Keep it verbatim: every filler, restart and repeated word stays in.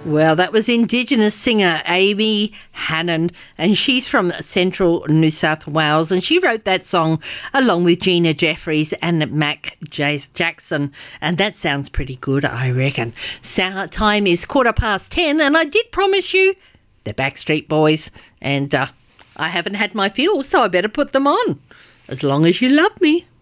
Well, that was Indigenous singer Amy Hannon, and she's from central New South Wales, and she wrote that song along with Gina Jeffries and Mac J- Jackson, and that sounds pretty good, I reckon. So, time is quarter past ten, and I did promise you the Backstreet Boys, and uh, I haven't had my fill, so I better put them on, as long as you love me.